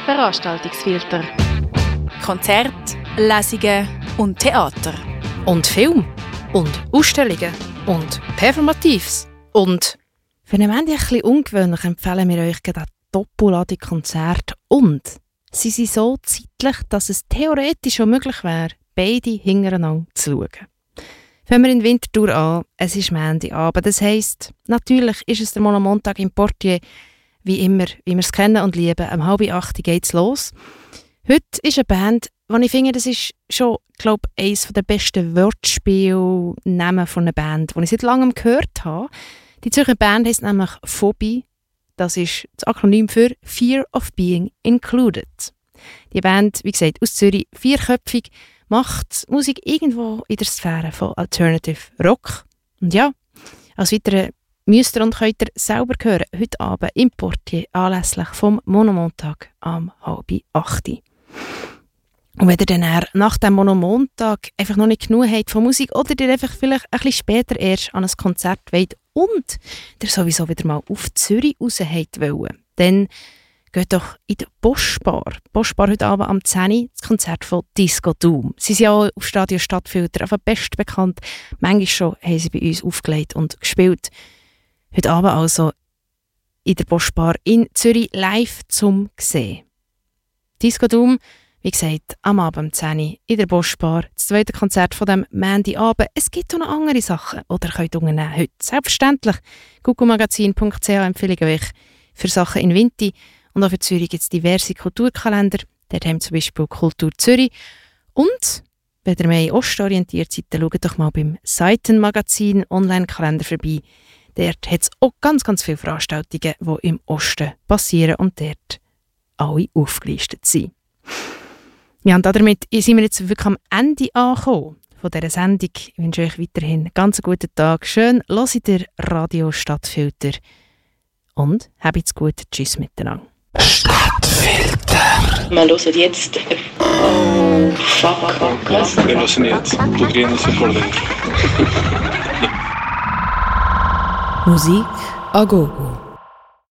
Veranstaltungsfilter. Konzerte, Lesungen und Theater. Und Film. Und Ausstellungen. Und Performatives. Und für einen Moment ein bisschen ungewöhnlich empfehlen wir euch eine Doppelladung Konzerte. Und sie sind so zeitlich, dass es theoretisch schon möglich wäre, beide hintereinander zu schauen. Fangen wir in Winterthur an. Es ist Montagabend. Das heisst, natürlich ist es der Monomontag im Portier. Wie immer, wie wir es kennen und lieben. Um 7:30 geht es los. Heute ist eine Band, wo ich finde, das ist schon, glaube ich, eines der besten Wortspielnamen von einer Band, die ich seit langem gehört habe. Die Zürcher Band heisst nämlich Phobie. Das ist das Akronym für Fear of Being Included. Die Band, wie gesagt, aus Zürich, 4köpfig, macht Musik irgendwo in der Sphäre von Alternative Rock. Und ja, als weitere müsst ihr und könnt ihr selber hören, heute Abend im Portier anlässlich vom Monomontag am 7:30. Und wenn ihr dann nach dem Monomontag einfach noch nicht genug habt von Musik oder ihr einfach vielleicht ein bisschen später erst an ein Konzert wollt und ihr sowieso wieder mal auf Zürich raus wollt, dann geht doch in die Boschbar. Boschbar heute Abend am 10 Uhr, das Konzert von Disco Doom. Sie sind ja auch auf Stadion Stadtfilter, einfach best bekannt. Manchmal schon haben sie bei uns aufgelegt und gespielt. Heute Abend also in der Boschbar in Zürich live zum sehen. Disco Doom, wie gesagt, am Abend um 10 Uhr in der Boschbar, das zweite Konzert von dem Montagabend. Es gibt auch noch andere Sachen, die ihr könnt unternehmen heute. Selbstverständlich, googlemagasin.ch empfehle ich euch für Sachen in Winti. Und auch für Zürich gibt es diverse Kulturkalender. Dort haben wir zum Beispiel Kultur Zürich. Und wenn ihr mehr ostorientiert seid, dann schaut doch mal beim Seitenmagazin Online-Kalender vorbei. Dort hat es auch ganz, ganz viele Veranstaltungen, die im Osten passieren und dort alle aufgelistet sind. Ja, und damit sind wir jetzt wirklich am Ende angekommen von dieser Sendung. Ich wünsche euch weiterhin einen ganz guten Tag. Schön, hört ihr Radio Stadtfilter. Und habt's gut. Tschüss miteinander. Stadtfilter. Wir hören jetzt. Oh, fuck, was? Wir hören jetzt. Plugin ist vor dir. Musik a gogo.